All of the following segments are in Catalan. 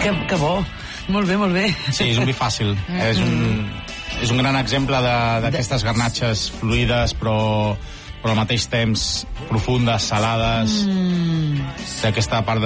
Que bo. Molt bé, molt bé. Sí, és un vi fàcil. És un gran exemple d'aquestes garnatxes fluides, però al mateix temps profundes, salades. Té aquesta part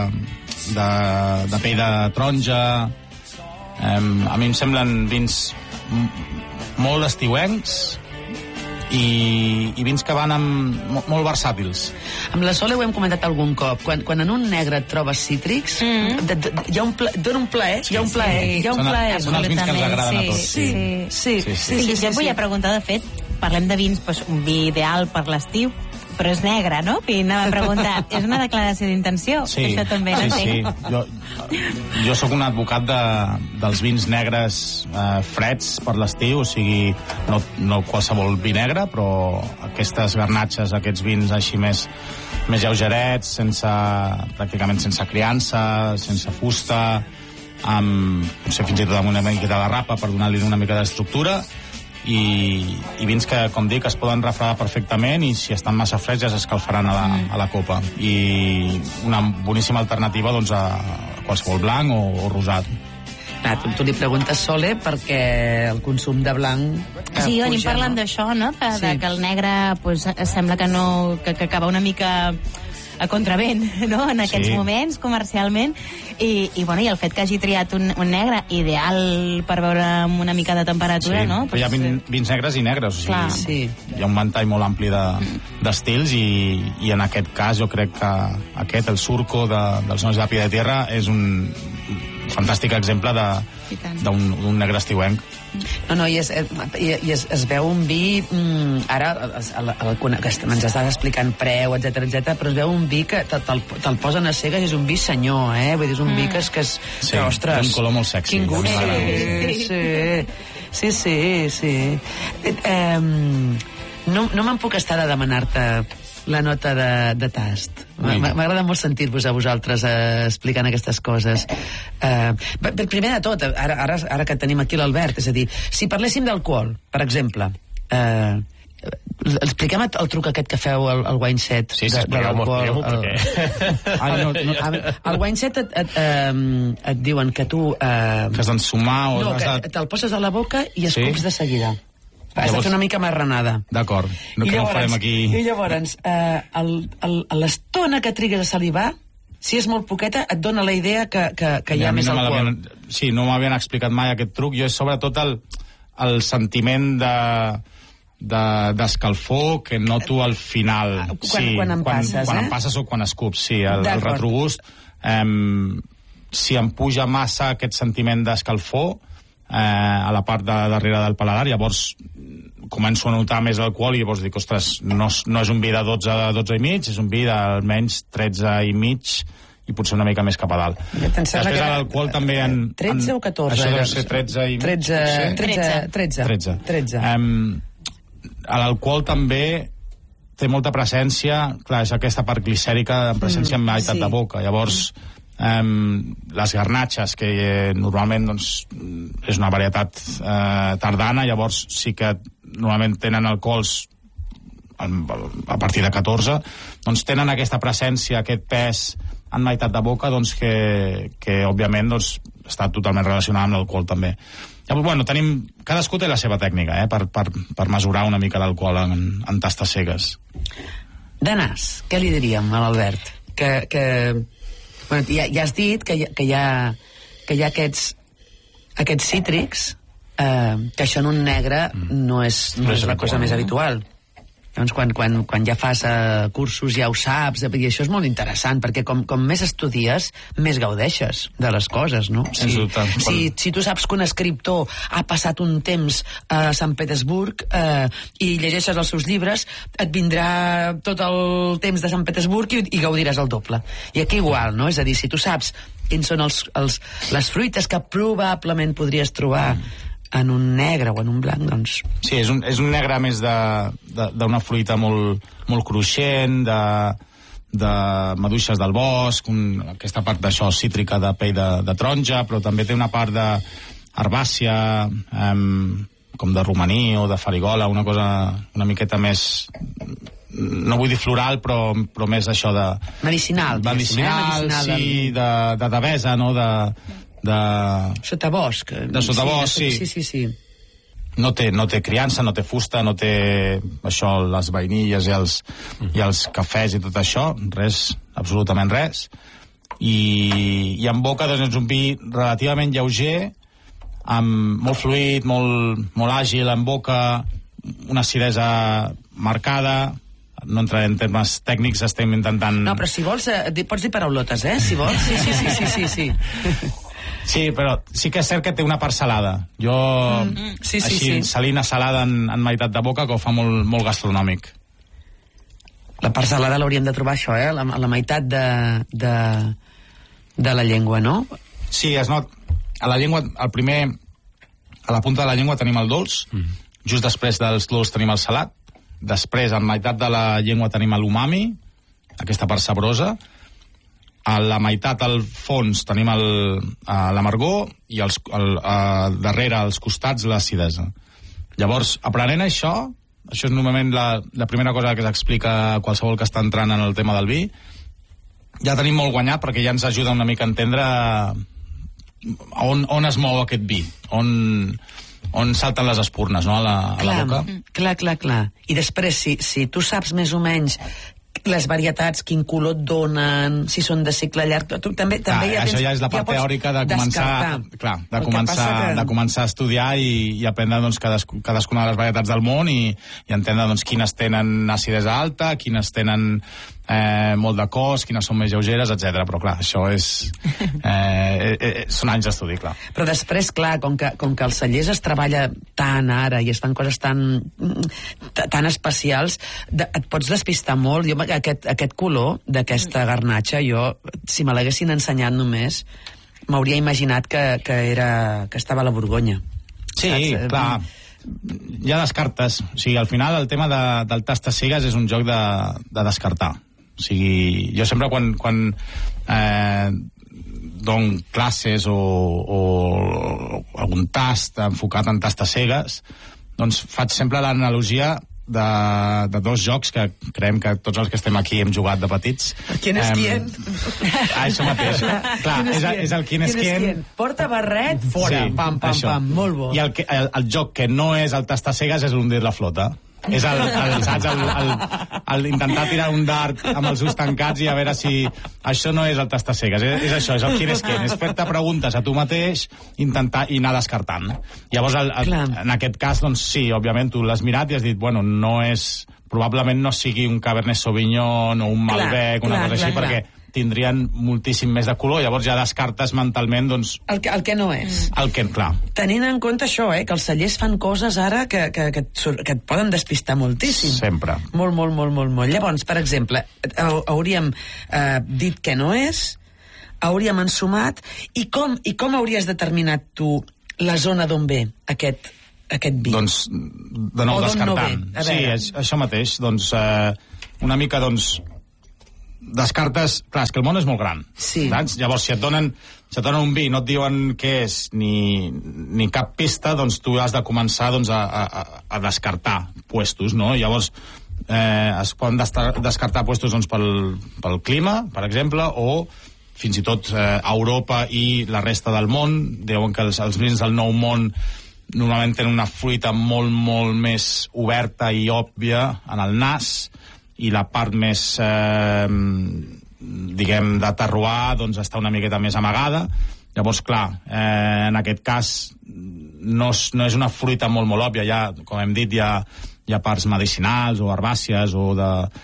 de pell de taronja. A mi em semblen vins molt estiuencs i vins que van molt versàtils. Amb la Sole ho hem comentat algun cop. Quan en un negre et trobes cítrics, dona un plaer. Hi ha un plaer. Són els vins que ens agraden a tots. Sí, jo et volia preguntar, de fet, parlem de vins, un vi ideal per l'estiu, però és negre, no? I anava a preguntar, és una declaració d'intenció? Sí, això també sí. Jo sóc un advocat dels vins negres freds per l'estiu, o sigui, no qualsevol vi negre, però aquestes garnatxes, aquests vins així més lleugerets, pràcticament sense criança, sense fusta, potser fins i tot amb una miqueta de rapa per donar-li una mica d'estructura, i vins que, com dic, es poden refredar perfectament i si estan massa freds ja s'escalfaran a la copa. I una boníssima alternativa doncs, a qualsevol blanc o rosat. Tu li preguntes, Sole, perquè el consum de blanc sí, anem parlant d'això, no? Que el negre sembla que acaba una mica a contravent, no?, en aquests moments, comercialment, i el fet que hagi triat un negre ideal per veure amb una mica de temperatura, no? Però hi ha vins negres i negres, o sigui, hi ha un ventall molt ampli d'estils i en aquest cas jo crec que el Surco dels Nois de Pie de Tierra és un fantàstic exemple d'un negre estiuenc. No, i es veu un vi, ara que ens estàs explicant preu, etc, però es veu un vi que te'l posen a cegues, és un vi senyor, vull dir, és un vi que és... Sí, té un color molt sexy. Quin gust. Sí. No me'n puc estar de demanar-te la nota de tast. M'agrada molt sentir-vos a vosaltres explicant aquestes coses. Primer de tot, ara que tenim aquí l'Albert, és a dir, si parléssim d'alcohol, per exemple, expliquem el truc aquest que feu al wine set. Sí, expliquem-ho, perquè... Al wine set et diuen que tu... Que has d'ensumar o... No, que te'l poses a la boca i escups de seguida. Has de fer una mica marranada. D'acord, no que no ho farem aquí. I llavors, l'estona que trigues a salivar, si és molt poqueta, et dona la idea que hi ha més alcohol. Sí, no m'havien explicat mai aquest truc. Jo és sobretot el sentiment d'escalfor que noto al final. Quan em passes, quan em passes o quan escups, sí. El retrogust, si em puja massa aquest sentiment d'escalfor, a la part de darrere del paladar, llavors començo a notar més alcohol i llavors dic, ostres, no és un vi de 12 i mig, és un vi d'almenys 13 i mig i potser una mica més cap a dalt. Després l'alcohol també... 13 o 14? Això deu ser 13 i mig. 13. L'alcohol també té molta presència, clar, és aquesta part glicèrica en presència en meitat de boca, llavors les garnatxes que normalment doncs, és una varietat tardana, llavors sí que normalment tenen alcohols a partir de 14, doncs tenen aquesta presència, aquest pes en meitat de boca, doncs que òbviament doncs, està totalment relacionat amb l'alcohol també. Llavors, bueno, cadascú té la seva tècnica per mesurar una mica l'alcohol en tastes cegues. De nas, què li diríem a l'Albert? Bueno, ja has dit que hi ha aquests cítrics, que això en un negre no és la cosa més habitual. Llavors, quan ja fas cursos ja ho saps, i això és molt interessant, perquè com més estudies, més gaudeixes de les coses, no? Si tu saps que un escriptor ha passat un temps a Sant Petersburg i llegeixes els seus llibres, et vindrà tot el temps de Sant Petersburg i gaudiràs el doble. I aquí igual, no? És a dir, si tu saps quins són les fruites que probablement podries trobar en un negre o en un blanc, doncs... Sí, és un negre més d'una fruita molt cruixent, de maduixes del bosc, aquesta part d'això cítrica de pell de taronja, però també té una part d'herbàcia, com de romaní o de farigola, una cosa una miqueta més no vull dir floral, però més això de... Medicinal, sí, de devesa, no? De sotabosc. De sotabosc, sí. Sí. No té criança, no té fusta, no té això, les vainilles i els cafès i tot això, res, absolutament res. I en boca doncs, és un vi relativament lleuger, molt fluid, molt àgil en boca, una acidesa marcada. No entraré en termes tècnics, estem intentant... No, però si vols, pots dir paraulotes, si vols. Sí. Sí, però sí que és cert que té una part salada. Jo, salina salada en meitat de boca, que ho fa molt, molt gastronòmic. La part salada l'hauríem de trobar, això, a la meitat de la llengua, no? Sí, es not. A la llengua, a la punta de la llengua tenim el dolç, just després dels dolç tenim el salat, després, en meitat de la llengua tenim l'umami, aquesta part sabrosa, a la meitat, al fons, tenim l'amargor i darrere, als costats, l'acidesa. Llavors, aprenent això és normalment la primera cosa que s'explica a qualsevol que està entrant en el tema del vi, ja tenim molt guanyat perquè ja ens ajuda una mica a entendre on es mou aquest vi, on salten les espurnes, no?, a la boca. Clar. I després, si tu saps més o menys les varietats, quin color et donen, si són de cicle llarg, tu també això ja és la part teòrica de començar a estudiar i aprendre doncs, cadascuna de les varietats del món i entendre doncs, quines tenen acidesa alta, quines tenen molt de cos, quines són més lleugeres, etc. Però clar, això són anys d'estudi, clar. Però després, clar, com que els cellers es treballa tant ara i es fan coses tan especials, et pots despistar molt. Jo, aquest color d'aquesta garnatxa, jo, si me l'haguessin ensenyat només, m'hauria imaginat que estava a la Borgonya. Sí, saps? Clar. Ja descartes. O sigui, al final el tema del tastes-cigues és un joc de descartar. O sigui, jo sempre quan dono classes o algun tast enfocat en tastes-cegues, doncs faig sempre l'analogia de dos jocs que creiem que tots els que estem aquí hem jugat de petits. Quin és quien? Això mateix. Clar, és el quin és quien. Porta barret, fora. Sí, pam, molt bo. I el joc que no és el tastar-cegues és l'hundir la flota. És intentar tirar un dart amb els ulls tancats i a veure si això no és el tastar-cegues, és això, és el quin és quin, és fer-te preguntes a tu mateix, intentar i anar descartant. Llavors, en aquest cas, doncs sí, òbviament tu l'has mirat i has dit, bueno, probablement no sigui un Cabernet Sauvignon o un Malbec, una cosa així, perquè tindrien moltíssim més de color, llavors ja descartes mentalment, doncs... El que no és. Clar. Tenint en compte això, que els cellers fan coses ara que et poden despistar moltíssim. Sempre. Molt. Llavors, per exemple, hauríem dit que no és, hauríem ensumat, i com hauries determinat tu la zona d'on ve aquest vi? Doncs, de nou descartant. No sí, això mateix. Doncs, una mica, doncs, descartes... Clar, és que el món és molt gran. Sí. Saps? Llavors, si et donen un vi i no et diuen què és ni cap pista, doncs tu has de començar a descartar puestos, no? Llavors, es poden descartar puestos doncs, pel clima, per exemple, o fins i tot Europa i la resta del món. Diuen que els vins del Nou Món normalment tenen una fruita molt, molt més oberta i òbvia en el nas, i la part més diguem de terroir doncs està una miqueta més amagada. Llavors, clar, en aquest cas no és una fruita molt, molt òbvia. Com hem dit, hi ha parts medicinals o herbàcies o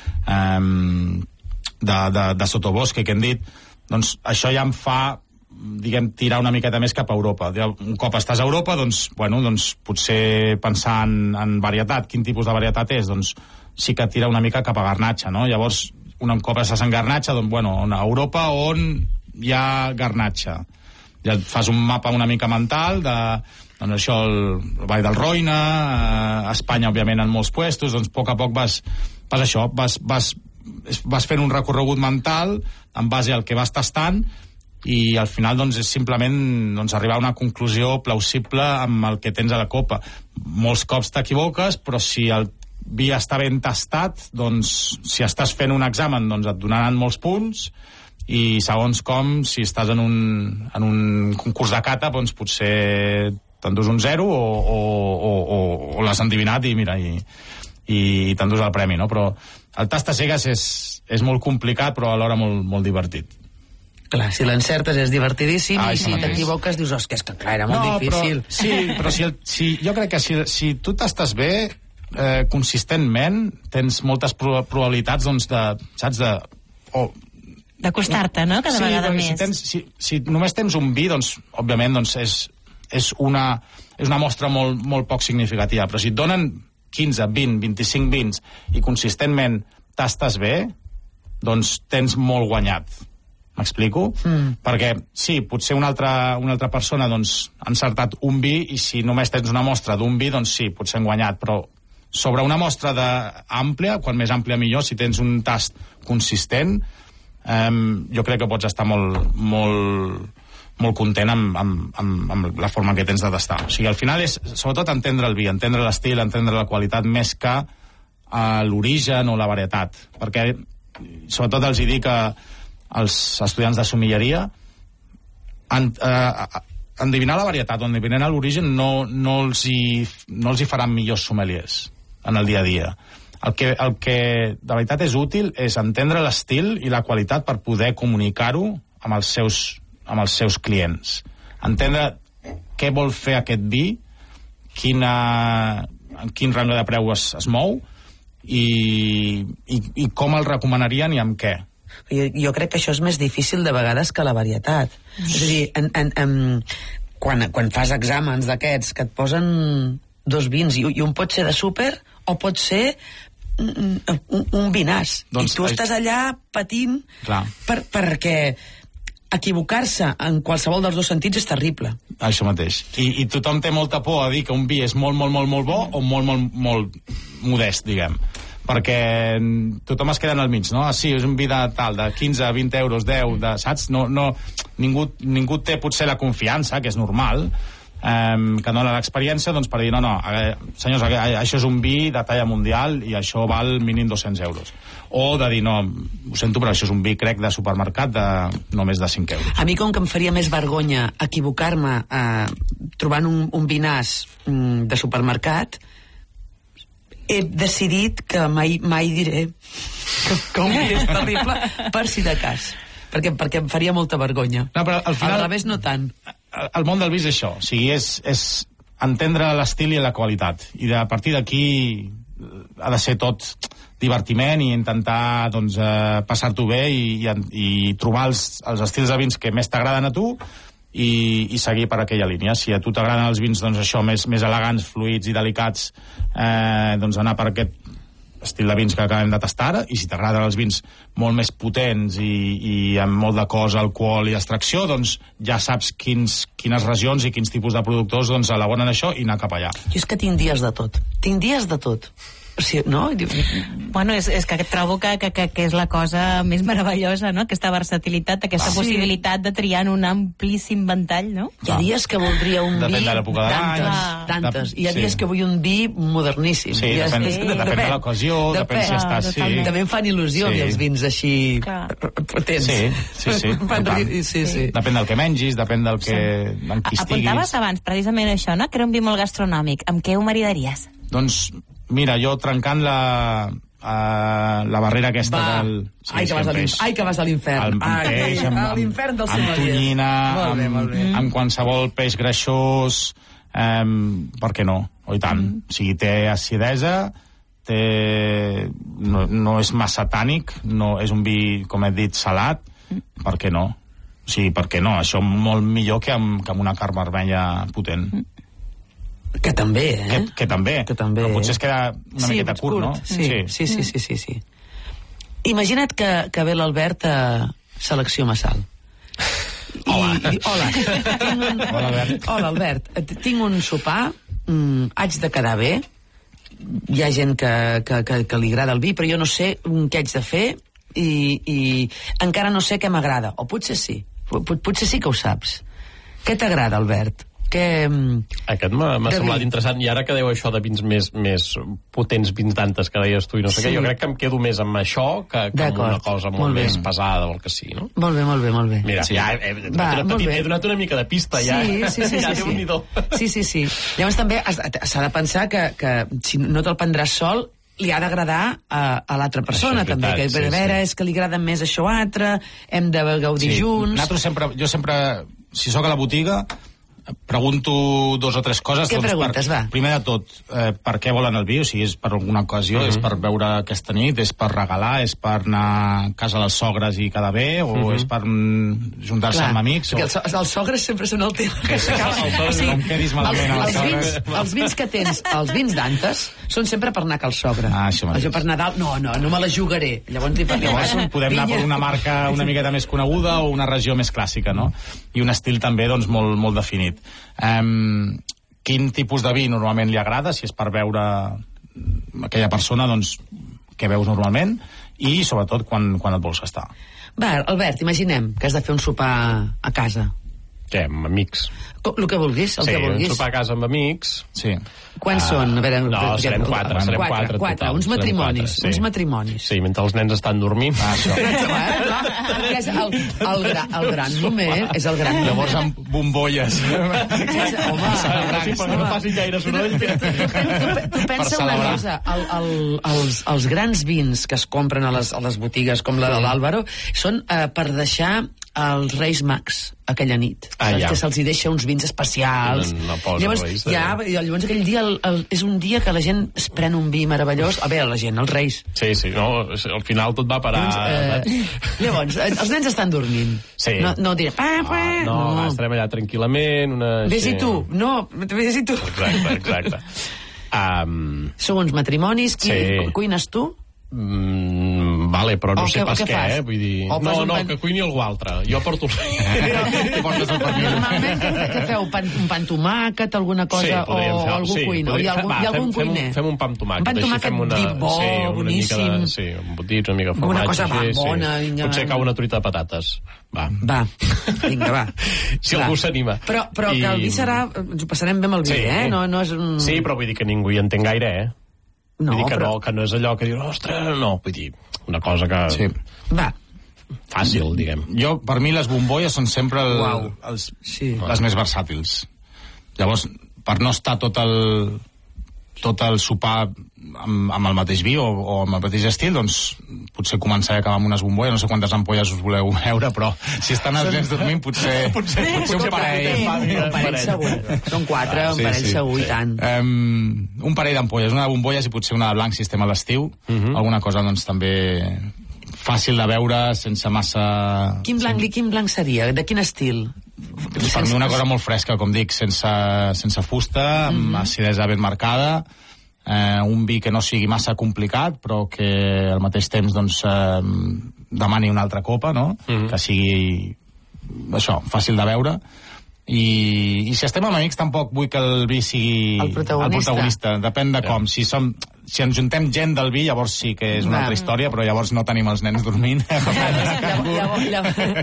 de sotobosc que hem dit. Doncs això ja em fa, diguem, tirar una miqueta més cap a Europa. Un cop estàs a Europa, doncs potser pensar en varietat. Quin tipus de varietat és? Doncs sí que tira una mica cap a garnatxa, no? Llavors, un cop estàs en garnatxa, doncs, a Europa on hi ha garnatxa. Ja fas un mapa una mica mental de, doncs això, el Vall del Roine, Espanya, òbviament, en molts puestos, doncs, a poc vas fent un recorregut mental en base al que vas tastant i al final doncs, és simplement arribar a una conclusió plausible amb el que tens a la copa. Molts cops t'equivoques, però si vi està ben tastat, doncs, si estàs fent un examen, doncs et donaran molts punts, i segons com, si estàs en un concurs de cata, doncs potser t'endús un 0 o l'has endivinat i mira, i t'endús el premi, no? Però el tast a cegues és molt complicat, però alhora molt divertit. Clar, si l'encertes és divertidíssim, i si t'equivoques dius, és que clar, era molt difícil. Però jo crec que si tu t'estàs bé, consistentment, tens moltes probabilitats, doncs, saps, d'acostar-te, no?, cada vegada més. Si només tens un vi, doncs, òbviament, doncs, és una mostra molt poc significativa, però si et donen 15, 20, 25 vins i consistentment tastes bé, doncs tens molt guanyat. M'explico? Perquè, sí, potser una altra persona doncs, ha encertat un vi, i si només tens una mostra d'un vi, doncs sí, potser han guanyat, però sobre una mostra àmplia, quan més àmplia millor, si tens un tast consistent, jo crec que pots estar molt content amb la forma que tens de tastar. O sigui, al final és, sobretot, entendre el vi, entendre l'estil, entendre la qualitat, més que l'origen o la varietat. Perquè, sobretot, els dic als estudiants de sommelleria, endevinar la varietat o endevinar l'origen no els hi faran millors sommeliers en el dia a dia. El que de veritat és útil és entendre l'estil i la qualitat per poder comunicar-ho amb els seus clients. Entendre què vol fer aquest vi, en quin rang de preu es mou i com el recomanarien i amb què. Jo crec que això és més difícil de vegades que la varietat. És a dir, quan fas exàmens d'aquests que et posen 2 vins i un pot ser de súper o pot ser un vinàs, doncs, i tu estàs allà patint perquè equivocar-se en qualsevol dels 2 sentits és terrible. Això mateix. I tothom té molta por a dir que un vi és molt bo o molt modest, diguem. Perquè tothom es queda en el mig, no? Sí, és un vi de tal, de 15, 20 euros, 10, saps? Ningú té potser la confiança, que és normal, que dona l'experiència, doncs, per dir, no, senyors, això és un vi de talla mundial i això val mínim 200 euros. O de dir, no, ho sento, però això és un vi, crec, de supermercat de no més de 5 euros. A mi, com que em faria més vergonya equivocar-me trobant un vinàs de supermercat, he decidit que mai diré que un vi és terrible, per si de cas. Perquè em faria molta vergonya. No, però al final, al revés, no tant. El món del vi és això, o sigui, és entendre l'estil i la qualitat, i a partir d'aquí ha de ser tot divertiment i intentar, doncs, passar-t'ho bé i trobar els estils de vins que més t'agraden a tu i seguir per aquella línia. Si a tu t'agraden els vins, doncs, això, més elegants, fluids i delicats, doncs anar per aquest estil de vins que acabem de tastar ara, i si t'agraden els vins molt més potents i amb molt de cos, alcohol i extracció, doncs ja saps quines regions i quins tipus de productors doncs elaboren això i anar cap allà. Jo és que tinc dies de tot. O sigui, no? Bueno, és que trobo que és la cosa més meravellosa, no? Aquesta versatilitat, aquesta possibilitat de triar en un amplíssim ventall, no? Hi ha dies que voldria un vi... Depèn de l'època de l'any. Tantes. Hi ha dies que vull un vi moderníssim. Sí, depèn de l'ocasió, depèn si estàs... També em fan il·lusió els vins així potents. Sí. Depèn del que mengis, depèn del que... en qui estiguis. Apuntaves abans precisament això, no? Que era un vi molt gastronòmic. Amb què ho maridaries? Doncs... Mira, jo trencant la barrera aquesta del... Ai, que vas a l'infern. Amb peix, a l'infern del amb tonyina, amb qualsevol peix greixós, per què no? O i tant. O sigui, té acidesa, no és massa tànic, no és un vi, com he dit, salat, per què no? O sigui, per què no? Això molt millor que amb una carn vermella potent. Que també, Que també. Però potser es queda una miqueta curt, no? Sí. Imagina't que ve l'Albert a Selecció Massal. Hola. Hola, Albert. Hola, Albert. Tinc un sopar, haig de quedar bé, hi ha gent que li agrada el vi, però jo no sé què haig de fer i encara no sé què m'agrada. O potser sí. Potser sí que ho saps. Què t'agrada, Albert? Aquest m'ha semblat interessant, i ara que deu això de vins més potents, vins d'antes que deies tu i no sé què, jo crec que em quedo més amb això que amb una cosa molt més pesada o el que sigui, no? Molt bé. Mira, ja he donat una mica de pista, ja. Sí. Sí. Llavors també s'ha de pensar que si no te'l prendràs sol, li ha d'agradar a l'altra persona, també. Que a veure, és que li agrada més això altre, hem de gaudir junts. Jo sempre, si sóc a la botiga, pregunto 2 o 3 coses. Què preguntes, va? Primer de tot, per què volen el vi? O sigui, és per alguna ocasió, és per beure aquesta nit, és per regalar, és per anar a casa dels sogres i quedar bé, o és per juntar-se amb amics? Perquè els sogres sempre són el tema. No em quedis malament. Els vins que tens, els vins d'antes, són sempre per anar a cal sogre. Això per Nadal, no me la jugaré. Llavors podem anar per una marca una miqueta més coneguda o una regió més clàssica, no? I un estil també doncs, molt definit. Quin tipus de vi normalment li agrada, si és per veure aquella persona, doncs què veus normalment, i sobretot quan et vols gastar. Va, Albert, imaginem que has de fer un sopar a casa. Què, amb amics? El que vulguis, que vulguis. Un sopar a casa amb amics. Sí. Quants són? A veure, no, serem 4. Serem 4. Uns matrimonis. Sí, mentre els nens estan dormint. Això. El gran moment és el gran moment. Llavors amb bombolles. Home, perquè no facin gaire soroll. Tu pensa una cosa, els grans vins que es compren a les botigues, com la de l'Àlvaro, són per deixar els Reis Mags aquella nit. Que se'ls hi deixa uns vins especials. Llavors aquell dia és un dia que la gent es pren un vi meravellós. A veure, la gent, els Reis. Sí, al final tot va parar. Llavors, els nens estan dormint. No diré... No, estarem allà tranquil·lament. Vés-hi tu. No, vés-hi tu. Exacte. Són uns matrimonis. Cuines tu? Vale, però no sé pas què, vull dir... que cuini algú altre. Jo porto Normalment què feu? Un pa amb tomàquet, alguna cosa? O algú cuina? Hi ha algun cuiner? Fem un pa amb tomàquet. Un pa amb tomàquet dit bo, boníssim. Sí, embotits, una mica de formatge. Una cosa bona. Potser cau una truita de patates. Va. Vinga, va. Si algú s'anima. Però que el vi serà... Ens ho passarem bé amb el vi, eh? Sí, però vull dir que ningú hi entén gaire, eh? No, vull dir que no és allò que dius, ostres, no, vull dir, una cosa que... Sí. Va. Fàcil, diguem. Per mi les bombolles són sempre les més versàtils. Llavors, per no estar tot el sopar amb el mateix vi o amb el mateix estil, doncs potser començar a acabar amb unes bombolles. No sé quantes ampolles us voleu veure, però si estan els nens dormint, potser un parell. Un parell segur. Són 4, un parell segur i tant. Un parell d'ampolles, una de bombolles i potser una de blanc si estem a l'estiu. Alguna cosa doncs també fàcil de veure, sense massa... Quin blanc seria? De quin estil? Per mi una cosa molt fresca, com dic, sense fusta, amb acidesa ben marcada, un vi que no sigui massa complicat, però que al mateix temps doncs, demani una altra copa, no? Que sigui això, fàcil de veure. I si estem amb amics tampoc vull que el vi sigui el protagonista. Depèn de com. Si ens juntem gent del vi, llavors sí que és una altra història, però llavors no tenim els nens dormint.